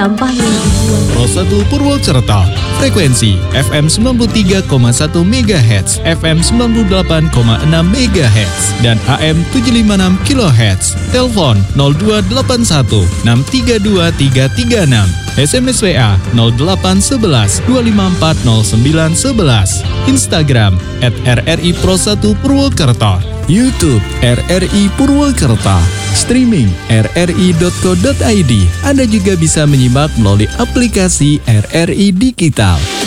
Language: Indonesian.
sampah yang dibuang. Pro 1 Purwokerto, frekuensi FM 93,1 MHz, FM 98,6 MHz, dan AM 756 kHz. Telepon 0281 632 336. SMS WA 0811 254 0911. Instagram @RRI Pro 1 Purwokerto. YouTube RRI Purwokerto. Streaming rri.co.id. Anda juga bisa menyimak melalui aplikasi RRI Digital.